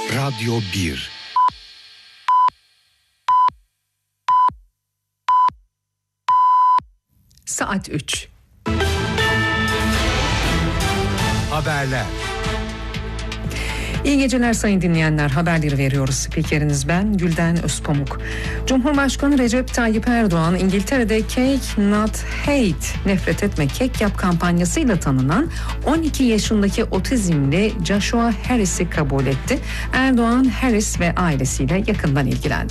Radyo 1. Saat 3. Haberler. İyi geceler sayın dinleyenler. Haberleri veriyoruz. Spikeriniz ben Gülden Özpamuk. Cumhurbaşkanı Recep Tayyip Erdoğan İngiltere'de Cake Not Hate, nefret etme kek yap kampanyasıyla tanınan 12 yaşındaki otizmli Joshua Harris'i kabul etti. Erdoğan Harris ve ailesiyle yakından ilgilendi.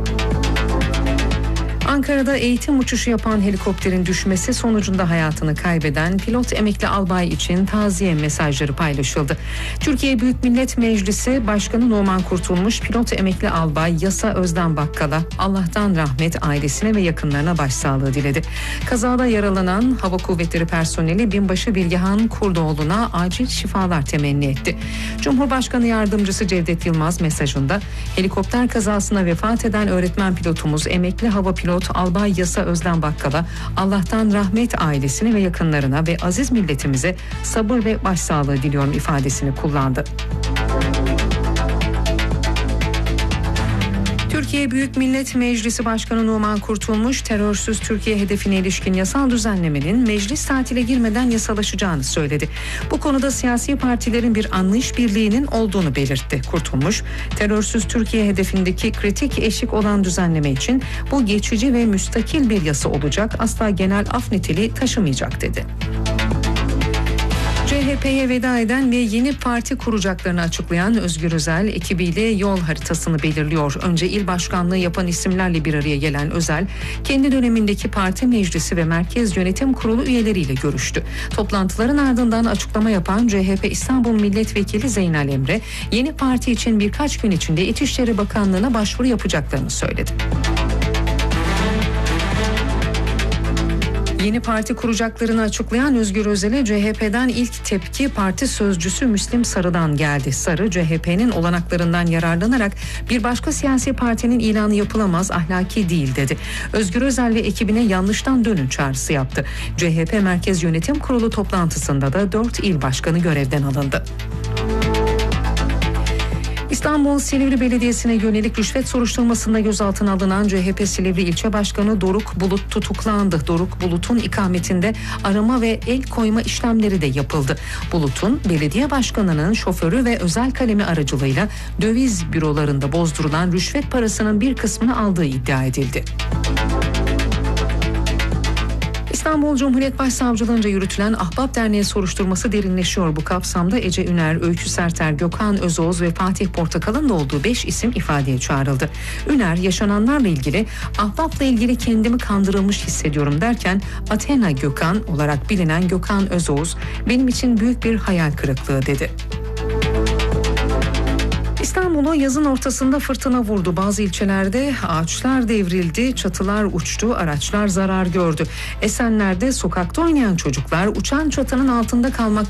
Ankara'da eğitim uçuşu yapan helikopterin düşmesi sonucunda hayatını kaybeden pilot emekli albay için taziye mesajları paylaşıldı. Türkiye Büyük Millet Meclisi Başkanı Numan Kurtulmuş, pilot emekli albay Yasa Özden Bakkal'a Allah'tan rahmet, ailesine ve yakınlarına başsağlığı diledi. Kazada yaralanan Hava Kuvvetleri personeli Binbaşı Bilgehan Kurdoğlu'na acil şifalar temenni etti. Cumhurbaşkanı Yardımcısı Cevdet Yılmaz mesajında helikopter kazasına vefat eden öğretmen pilotumuz emekli hava pilot Albay Yasa Özden Bakkal'a Allah'tan rahmet, ailesine ve yakınlarına ve aziz milletimize sabır ve başsağlığı diliyorum ifadesini kullandı. Türkiye Büyük Millet Meclisi Başkanı Numan Kurtulmuş, terörsüz Türkiye hedefine ilişkin yasal düzenlemenin meclis tatile girmeden yasalaşacağını söyledi. Bu konuda siyasi partilerin bir anlayış birliğinin olduğunu belirtti. Kurtulmuş, terörsüz Türkiye hedefindeki kritik eşik olan düzenleme için bu geçici ve müstakil bir yasa olacak, asla genel af niteliği taşımayacak dedi. CHP'ye veda eden ve yeni parti kuracaklarını açıklayan Özgür Özel ekibiyle yol haritasını belirliyor. Önce il başkanlığı yapan isimlerle bir araya gelen Özel, kendi dönemindeki parti meclisi ve merkez yönetim kurulu üyeleriyle görüştü. Toplantıların ardından açıklama yapan CHP İstanbul Milletvekili Zeynel Emre, yeni parti için birkaç gün içinde İçişleri Bakanlığı'na başvuru yapacaklarını söyledi. Yeni parti kuracaklarını açıklayan Özgür Özel'e CHP'den ilk tepki parti sözcüsü Müslim Sarı'dan geldi. Sarı, CHP'nin olanaklarından yararlanarak bir başka siyasi partinin ilanı yapılamaz, ahlaki değil dedi. Özgür Özel ve ekibine yanlıştan dönün çağrısı yaptı. CHP Merkez Yönetim Kurulu toplantısında da 4 il başkanı görevden alındı. İstanbul Silivri Belediyesi'ne yönelik rüşvet soruşturmasında gözaltına alınan CHP Silivri İlçe Başkanı Doruk Bulut tutuklandı. Doruk Bulut'un ikametinde arama ve el koyma işlemleri de yapıldı. Bulut'un belediye başkanının şoförü ve özel kalemi aracılığıyla döviz bürolarında bozdurulan rüşvet parasının bir kısmını aldığı iddia edildi. İstanbul Cumhuriyet Başsavcılığınca yürütülen Ahbap Derneği soruşturması derinleşiyor. Bu kapsamda Ece Üner, Öykü Serter, Gökhan Özoğuz ve Fatih Portakal'ın da olduğu 5 isim ifadeye çağrıldı. Üner, yaşananlarla ilgili Ahbap'la ilgili kendimi kandırılmış hissediyorum derken Athena Gökhan olarak bilinen Gökhan Özoğuz benim için büyük bir hayal kırıklığı dedi. İstanbul'u yazın ortasında fırtına vurdu. Bazı ilçelerde ağaçlar devrildi, çatılar uçtu, araçlar zarar gördü. Esenler'de sokakta oynayan çocuklar uçan çatının altında kalmak